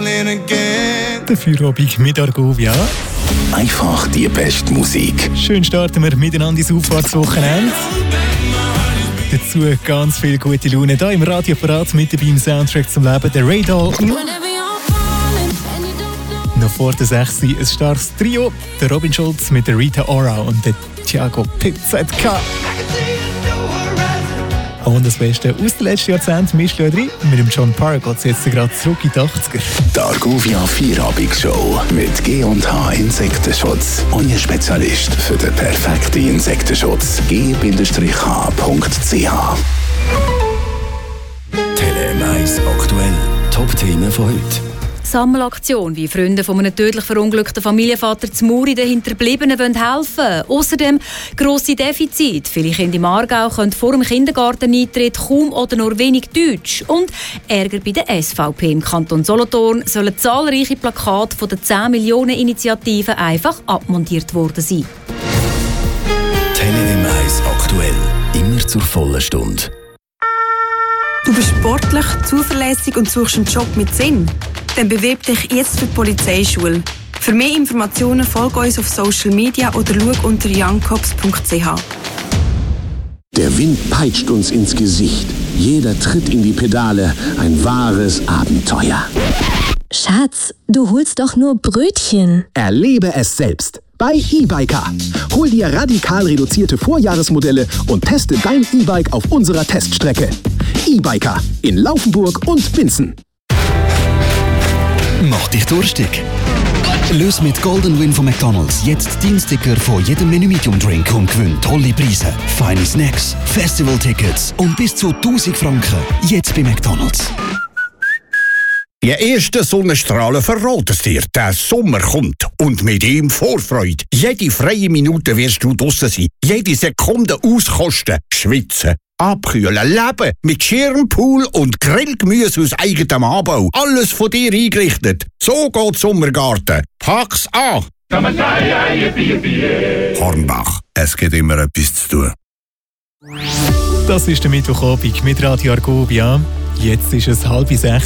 shuffling again. Der Feierabend mit Argovia. Einfach die beste Musik. Schön starten wir miteinander ins Auffahrtswochenende. Dazu ganz viel gute Laune. Hier im Radioapparat mit dabei im Soundtrack zum Leben, der Ray Doll. Noch vor der 6 ein starkes Trio. Der Robin Schulz mit der Rita Ora und der Thiago PZK. Und das Beste aus dem letzten Jahrzehnt mischt mit dem John Park. Geht jetzt gerade zurück in die 80er. Die Argovia Feierabend-Show mit G&H Insektenschutz. Euer Spezialist für den perfekten Insektenschutz. g-h.ch Telemais aktuell. Top-Themen von heute. Sammelaktion, wie Freunde von einem tödlich verunglückten Familienvater zu Muri den Hinterbliebenen helfen wollen. Außerdem grosse Defizite. Viele Kinder im Aargau können vor dem Kindergarteneintritt kaum oder nur wenig Deutsch. Und Ärger bei der SVP im Kanton Solothurn sollen zahlreiche Plakate von der 10 Millionen Initiative einfach abmontiert worden sein. Telemais aktuell. Immer zur vollen Stunde. Du bist sportlich, zuverlässig und suchst einen Job mit Sinn? Dann bewirb dich jetzt für die Polizeischule. Für mehr Informationen folge uns auf Social Media oder schau unter youngcops.ch. Der Wind peitscht uns ins Gesicht. Jeder Tritt in die Pedale, ein wahres Abenteuer. Schatz, du holst doch nur Brötchen. Erlebe es selbst bei eBiker. Hol dir radikal reduzierte Vorjahresmodelle und teste dein E-Bike auf unserer Teststrecke. eBiker in Laufenburg und Winsen. Mach dich durstig. Löse mit Golden Win von McDonald's jetzt Dienststicker von jedem Menü Medium Drink und gewinn tolle Preise, feine Snacks, Festivaltickets und bis zu 1000 Franken. Jetzt bei McDonald's. Die ersten Sonnenstrahlen verraten es dir. Der Sommer kommt. Und mit ihm Vorfreude. Jede freie Minute wirst du draussen sein. Jede Sekunde auskosten. Schwitzen. Abkühlen. Leben. Mit Schirm, Pool und Grillgemüse aus eigenem Anbau. Alles von dir eingerichtet. So geht Sommergarten. Pack's an! Hornbach. Es gibt immer etwas zu tun. Das ist der Mittwochabend mit Radio Argovia. Jetzt ist es 5:30.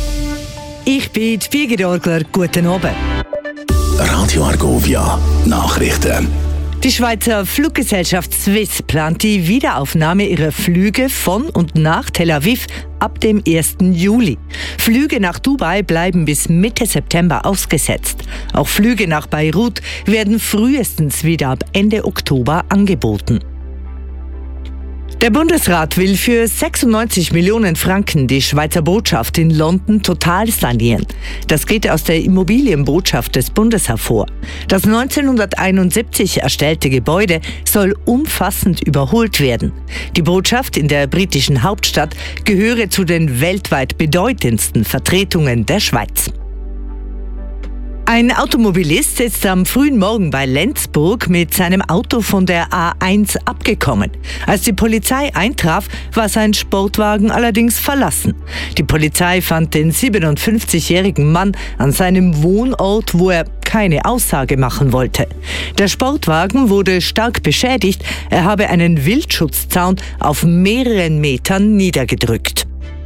Ich bin die Birgit Orgler. Guten Abend. Radio Argovia. Nachrichten. Die Schweizer Fluggesellschaft Swiss plant die Wiederaufnahme ihrer Flüge von und nach Tel Aviv ab dem 1. Juli. Flüge nach Dubai bleiben bis Mitte September ausgesetzt. Auch Flüge nach Beirut werden frühestens wieder ab Ende Oktober angeboten. Der Bundesrat will für 96 Millionen Franken die Schweizer Botschaft in London total sanieren. Das geht aus der Immobilienbotschaft des Bundes hervor. Das 1971 erstellte Gebäude soll umfassend überholt werden. Die Botschaft in der britischen Hauptstadt gehöre zu den weltweit bedeutendsten Vertretungen der Schweiz. Ein Automobilist ist am frühen Morgen bei Lenzburg mit seinem Auto von der A1 abgekommen. Als die Polizei eintraf, war sein Sportwagen allerdings verlassen. Die Polizei fand den 57-jährigen Mann an seinem Wohnort, wo er keine Aussage machen wollte. Der Sportwagen wurde stark beschädigt. Er habe einen Wildschutzzaun auf mehreren Metern niedergedrückt.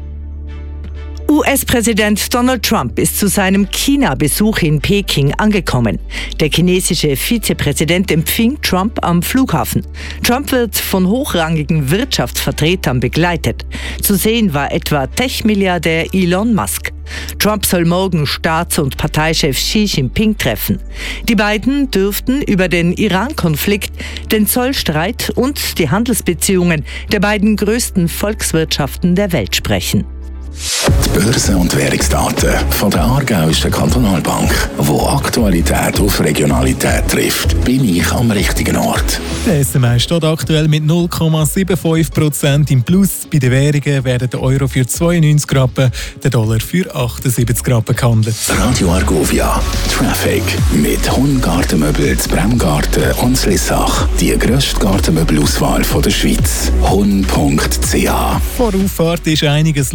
US-Präsident Donald Trump ist zu seinem China-Besuch in Peking angekommen. Der chinesische Vizepräsident empfing Trump am Flughafen. Trump wird von hochrangigen Wirtschaftsvertretern begleitet. Zu sehen war etwa Tech-Milliardär Elon Musk. Trump soll morgen Staats- und Parteichef Xi Jinping treffen. Die beiden dürften über den Iran-Konflikt, den Zollstreit und die Handelsbeziehungen der beiden größten Volkswirtschaften der Welt sprechen. Die Börse- und Währungsdaten von der Aargauischen Kantonalbank, wo Aktualität auf Regionalität trifft, bin ich am richtigen Ort. Der SMI steht aktuell mit 0,75% im Plus. Bei den Währungen werden der Euro für 92 Rappen, der Dollar für 78 Rappen gehandelt. Radio Argovia, Traffic mit Hun-Gartenmöbel zu Bremgarten und Slissach. Die grösste Gartenmöbelauswahl der Schweiz. Hun.ch. Vor Auffahrt ist einiges los.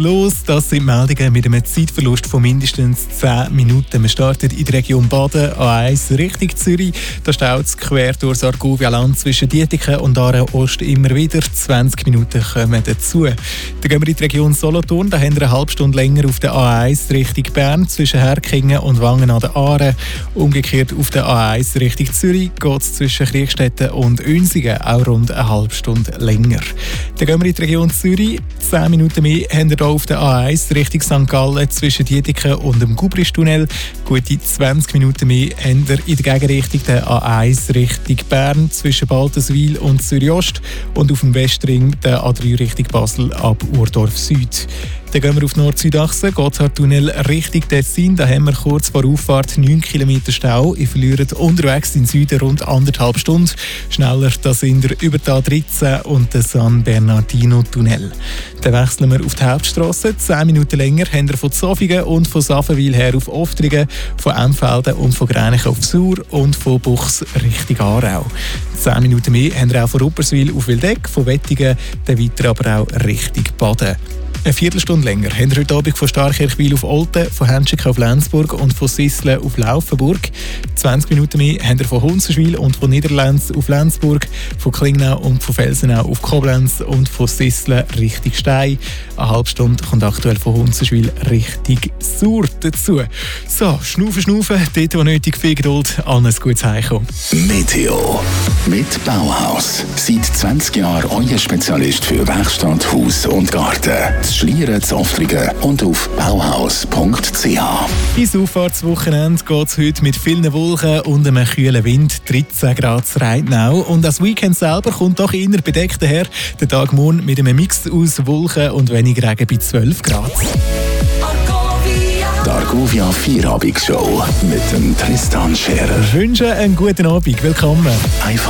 Das sind Meldungen mit einem Zeitverlust von mindestens 10 Minuten. Wir starten in der Region Baden, A1 Richtung Zürich. Da staut es quer durch das Argovia-Land zwischen Dietiken und Aarau-Ost immer wieder. 20 Minuten kommen dazu. Dann gehen wir in die Region Solothurn. Da haben wir eine halbe Stunde länger auf der A1 Richtung Bern zwischen Herkingen und Wangen an der Aare. Umgekehrt auf der A1 Richtung Zürich geht es zwischen Kriegstetten und Unsingen auch rund eine halbe Stunde länger. Dann gehen wir in die Region Zürich. 10 Minuten mehr haben wir hier auf der A1 Richtung St. Gallen zwischen Dietiken und dem Gubristunnel. Gute 20 Minuten mehr haben wir in der Gegenrichtung der A1 Richtung Bern zwischen Baltenswil und Zürich-Ost und auf dem Westring der A3 Richtung Basel ab Urdorf Süd. Dann gehen wir auf Nord-Süd-Achse, Gotthardtunnel Richtung Tessin. Da haben wir kurz vor Auffahrt 9 km Stau. Ihr verliert unterwegs in Süden rund 1,5 Stunden. Schneller, das sind wir über die A13 und den San Bernardino-Tunnel. Dann wechseln wir auf die Hauptstrasse. 10 Minuten länger haben wir von Zofingen und von Saffenwil her auf Oftringen, von Emfelden und von Gränichen auf Sur und von Buchs Richtung Aarau. 10 Minuten mehr haben wir auch von Rupperswil auf Wildeck, von Wettingen, dann weiter aber auch Richtung Baden. Eine Viertelstunde länger haben wir heute Abend von Starkirchwil auf Olten, von Hentschik auf Lenzburg und von Sisslen auf Laufenburg. 20 Minuten mehr haben wir von Hunzenschwil und von Niederlenz auf Lenzburg, von Klingnau und von Felsenau auf Koblenz und von Sisslen Richtung Stein. Eine halbe Stunde kommt aktuell von Hunzenschwil Richtung Sur dazu. So, schnaufen, dort wo nötig, viel Geduld, alles gutes Heimkommen. Meteo mit Bauhaus. Seit 20 Jahren euer Spezialist für Werkstatt, Haus und Garten. Schlieren, Zoftlingen und auf bauhaus.ch. Ins Auffahrtswochenende geht es heute mit vielen Wolken und einem kühlen Wind, 13 Grad zu Reitnau. Und das Weekend selber kommt doch eher bedeckt daher. Der Tag morgen mit einem Mix aus Wolken und wenig Regen bei 12 Grad. Die Argovia Vierabendsshow mit dem Tristan Scherer. Ich wünsche einen guten Abend. Willkommen.